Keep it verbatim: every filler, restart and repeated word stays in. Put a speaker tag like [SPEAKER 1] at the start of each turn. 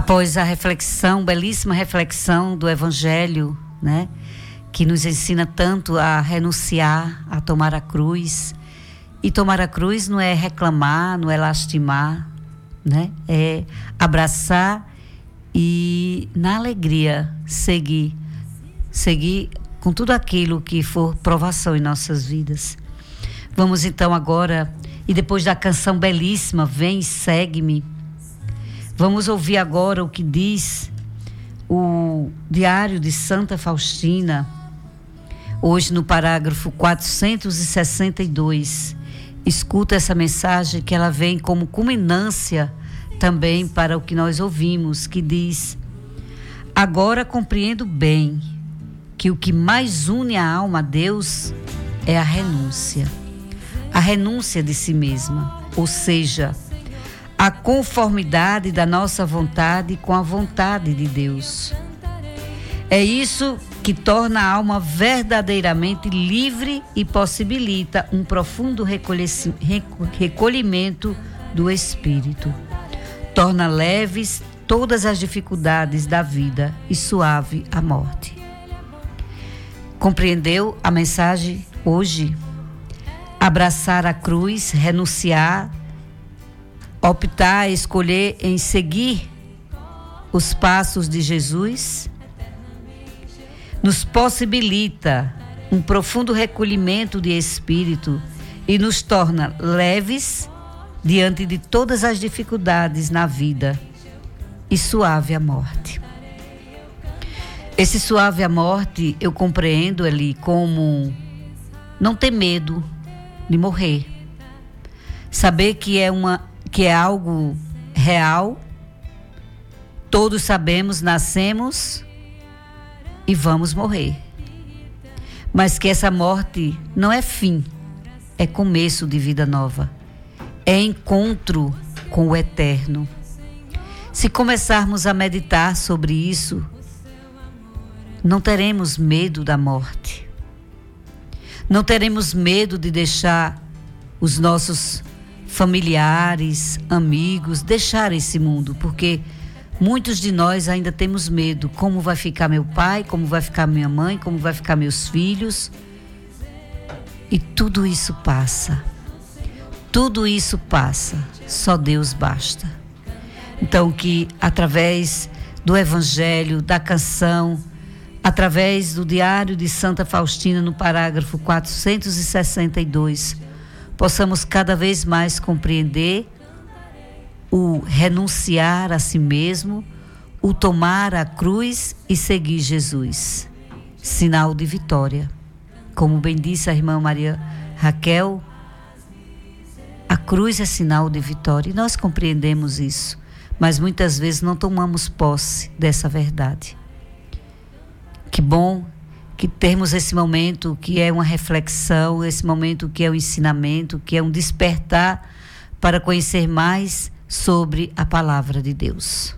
[SPEAKER 1] após a reflexão, belíssima reflexão do Evangelho, né, que nos ensina tanto a renunciar, a tomar a cruz. E tomar a cruz não é reclamar, não é lastimar, né, é abraçar e, na alegria, seguir. Seguir com tudo aquilo que for provação em nossas vidas. Vamos então agora, e depois da canção belíssima, Vem e Segue-me, vamos ouvir agora o que diz o Diário de Santa Faustina, hoje no parágrafo quatrocentos e sessenta e dois. Escuta essa mensagem que ela vem como culminância também para o que nós ouvimos, que diz: agora compreendo bem que o que mais une a alma a Deus é a renúncia. A renúncia de si mesma, ou seja, a conformidade da nossa vontade com a vontade de Deus. É isso que torna a alma verdadeiramente livre e possibilita um profundo recolhimento do espírito. Torna leves todas as dificuldades da vida e suave a morte. Compreendeu a mensagem hoje? Abraçar a cruz, renunciar, optar, escolher em seguir os passos de Jesus, nos possibilita um profundo recolhimento de espírito e nos torna leves diante de todas as dificuldades na vida e suave a morte. Esse suave a morte eu compreendo ali como não ter medo de morrer. Saber que é, uma, que é algo real. Todos sabemos, nascemos e vamos morrer. Mas que essa morte não é fim, é começo de vida nova. É encontro com o eterno. Se começarmos a meditar sobre isso, não teremos medo da morte. Não teremos medo de deixar os nossos familiares, amigos, deixar esse mundo, porque muitos de nós ainda temos medo. Como vai ficar meu pai? Como vai ficar minha mãe? Como vai ficar meus filhos? E tudo isso passa. Tudo isso passa. Só Deus basta. Então que através do Evangelho, da canção, através do Diário de Santa Faustina, no parágrafo quatrocentos e sessenta e dois, possamos cada vez mais compreender o renunciar a si mesmo, o tomar a cruz e seguir Jesus. Sinal de vitória. Como bem disse a irmã Maria Raquel, a cruz é sinal de vitória. E nós compreendemos isso, mas muitas vezes não tomamos posse dessa verdade. Que bom que termos esse momento que é uma reflexão, esse momento que é um ensinamento, que é um despertar para conhecer mais sobre a palavra de Deus.